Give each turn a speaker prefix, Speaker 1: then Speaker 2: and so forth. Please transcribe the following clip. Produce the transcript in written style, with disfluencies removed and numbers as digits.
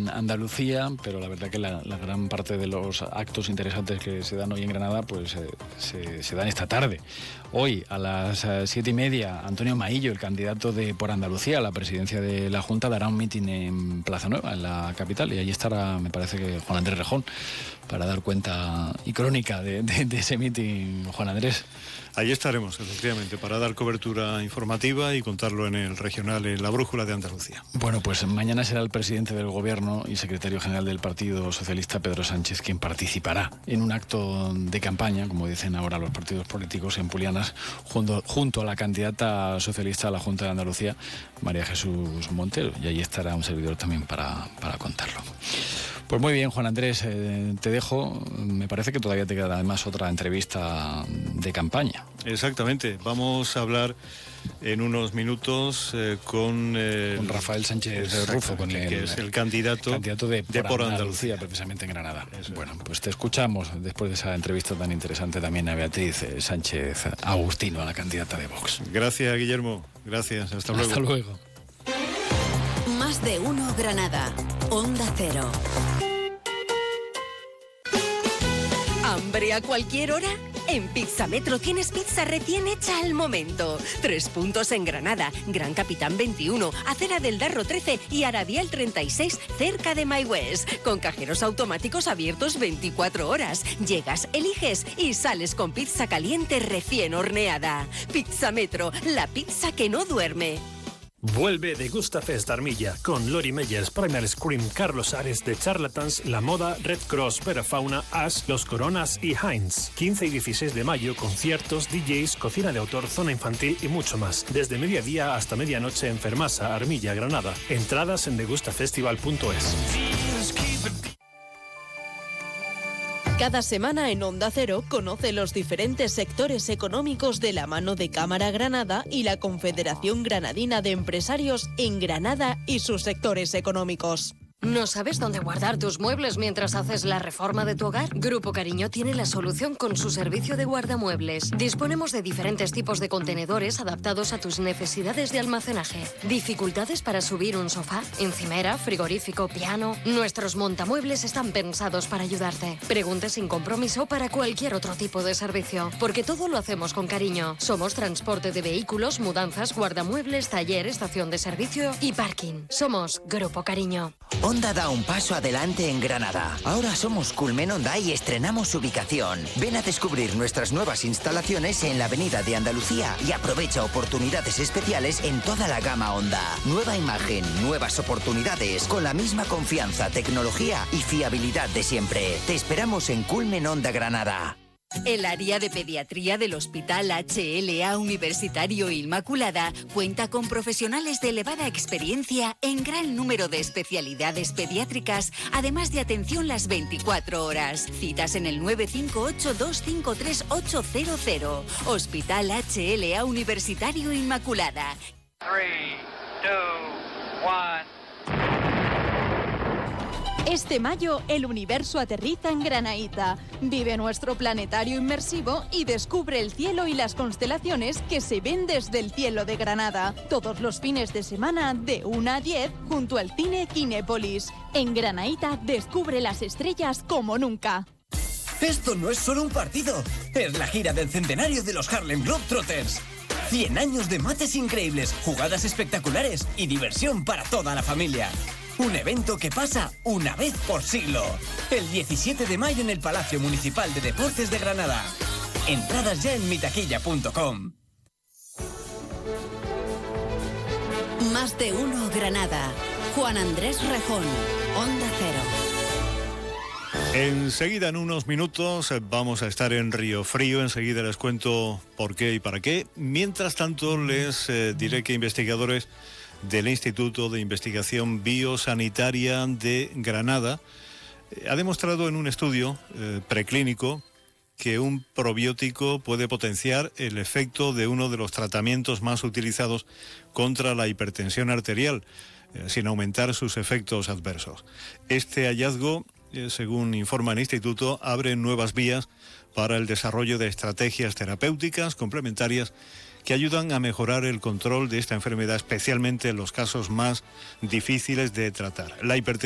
Speaker 1: Andalucía, pero la verdad que la gran parte de los actos interesantes que se dan hoy en Granada pues se dan esta tarde. Hoy a las 7:30 Antonio Maillo, el candidato por Andalucía a la presidencia de la Junta, dará un mitin en Plaza Nueva, en la capital, y allí estará, me parece que Juan Andrés Rejón, para dar cuenta y crónica de ese mitin. Juan Andrés.
Speaker 2: Allí estaremos, efectivamente, para dar cobertura informativa y contarlo en el regional, en la Brújula de Andalucía.
Speaker 1: Bueno, pues mañana será el presidente del Gobierno y secretario general del Partido Socialista, Pedro Sánchez, quien participará en un acto de campaña, como dicen ahora los partidos políticos, en Pulianas, junto a la candidata socialista a la Junta de Andalucía, María Jesús Montero. Y allí estará un servidor también para contarlo. Pues muy bien, Juan Andrés, te dejo. Me parece que todavía te queda además otra entrevista de campaña.
Speaker 2: Exactamente. Vamos a hablar en unos minutos con
Speaker 1: Rafael Sánchez Rufo,
Speaker 2: que es el candidato
Speaker 1: de
Speaker 2: por Andalucía,
Speaker 1: precisamente en Granada.
Speaker 2: Eso.
Speaker 1: Bueno, pues te escuchamos después de esa entrevista tan interesante también a Beatriz Sánchez Agustino, a la candidata de Vox.
Speaker 2: Gracias, Guillermo. Gracias. Hasta luego.
Speaker 1: Hasta luego.
Speaker 3: Más de uno Granada. Onda Cero.
Speaker 4: ¿Hambre a cualquier hora? En Pizzametro tienes pizza recién hecha al momento. 3 puntos en Granada, Gran Capitán 21, Acera del Darro 13 y Aradial 36, cerca de My West. Con cajeros automáticos abiertos 24 horas. Llegas, eliges y sales con pizza caliente recién horneada. Pizzametro, la pizza que no duerme.
Speaker 5: Vuelve Degusta Fest Armilla con Lori Meyers, Primal Scream, Carlos Ares, The Charlatans, La Moda, Red Cross, Verafauna, Ash, Los Coronas y Heinz. 15 y 16 de mayo, conciertos, DJs, cocina de autor, zona infantil y mucho más. Desde mediodía hasta medianoche en Fermasa, Armilla, Granada. Entradas en degustafestival.es.
Speaker 6: Cada semana en Onda Cero conoce los diferentes sectores económicos de la mano de Cámara Granada y la Confederación Granadina de Empresarios en Granada y sus sectores económicos.
Speaker 7: ¿No sabes dónde guardar tus muebles mientras haces la reforma de tu hogar? Grupo Cariño tiene la solución con su servicio de guardamuebles. Disponemos de diferentes tipos de contenedores adaptados a tus necesidades de almacenaje. ¿Dificultades para subir un sofá, encimera, frigorífico, piano? Nuestros montamuebles están pensados para ayudarte. Pregunte sin compromiso para cualquier otro tipo de servicio, porque todo lo hacemos con cariño. Somos transporte de vehículos, mudanzas, guardamuebles, taller, estación de servicio y parking. Somos Grupo Cariño.
Speaker 8: Honda da un paso adelante en Granada. Ahora somos Culmen Honda y estrenamos ubicación. Ven a descubrir nuestras nuevas instalaciones en la Avenida de Andalucía y aprovecha oportunidades especiales en toda la gama Honda. Nueva imagen, nuevas oportunidades, con la misma confianza, tecnología y fiabilidad de siempre. Te esperamos en Culmen Honda Granada.
Speaker 4: El área de pediatría del Hospital HLA Universitario Inmaculada cuenta con profesionales de elevada experiencia en gran número de especialidades pediátricas, además de atención las 24 horas. Citas en el 958-253-800. Hospital HLA Universitario Inmaculada.
Speaker 9: 3, 2, 1...
Speaker 6: Este mayo, el universo aterriza en Granaíta. Vive nuestro planetario inmersivo y descubre el cielo y las constelaciones que se ven desde el cielo de Granada. Todos los fines de semana, de 1 a 10, junto al cine Kinépolis. En Granaíta, descubre las estrellas como nunca.
Speaker 10: Esto no es solo un partido, es la gira del centenario de los Harlem Globetrotters. 100 años de mates increíbles, jugadas espectaculares y diversión para toda la familia. Un evento que pasa una vez por siglo. El 17 de mayo en el Palacio Municipal de Deportes de Granada. Entradas ya en mitaquilla.com.
Speaker 3: Más de uno Granada. Juan Andrés Rejón, Onda Cero.
Speaker 2: Enseguida, en unos minutos, vamos a estar en Río Frío. Enseguida les cuento por qué y para qué. Mientras tanto, les diré que investigadores del Instituto de Investigación Biosanitaria de Granada ha demostrado en un estudio preclínico que un probiótico puede potenciar el efecto de uno de los tratamientos más utilizados contra la hipertensión arterial, sin aumentar sus efectos adversos. Este hallazgo, según informa el Instituto, abre nuevas vías para el desarrollo de estrategias terapéuticas complementarias que ayudan a mejorar el control de esta enfermedad, especialmente en los casos más difíciles de tratar. La hipertensión